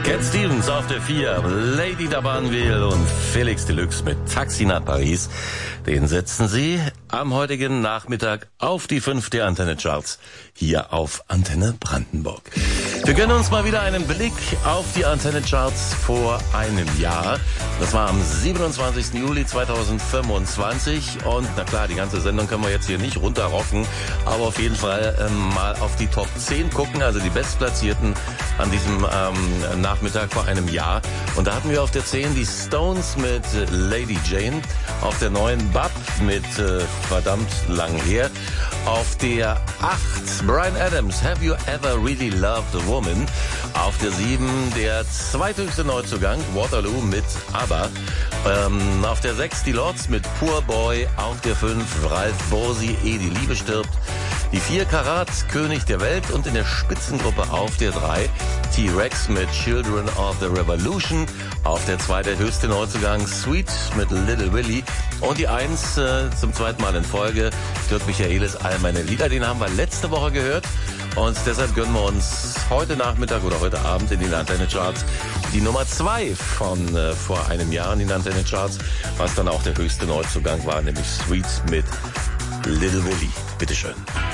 Cat Stevens auf der 4, Lady D'Abanville und Felix Deluxe mit Taxi nach Paris. Den setzen Sie am heutigen Nachmittag auf die 5 der Antenne Charts hier auf Antenne Brandenburg. Wir gönnen uns mal wieder einen Blick auf die Antenne Charts vor einem Jahr. Das war am 27. Juli 2025 und na klar, die ganze Sendung können wir jetzt hier nicht runterrocken, aber auf jeden Fall mal auf die Top 10 gucken, also die Bestplatzierten an diesem Nachmittag vor einem Jahr. Und da hatten wir auf der 10 die Stones mit Lady Jane, auf der 9 Bab mit verdammt lang her, auf der 8 Bryan Adams, Have You Ever Really Loved a Woman, auf der 7 der zweithöchste Neuzugang, Waterloo mit ABBA, auf der 6 die Lords mit Poor Boy, auf der 5 Ralf Borsi, Ehe die Liebe stirbt, die 4 Karat, König der Welt und in der Spitzengruppe auf der 3 T-Rex mit Children of the Revolution, auf der 2 der höchste Neuzugang Sweet mit Little Willy und die 1 zum zweiten Mal in Folge Dirk Michaelis All meine Lieder, den haben wir letzte Woche gehört und deshalb gönnen wir uns heute Nachmittag oder heute Abend in den Antenne Charts die Nummer 2 von vor einem Jahr in den Antenne Charts, was dann auch der höchste Neuzugang war, nämlich Sweet mit Little Willy. Bitteschön.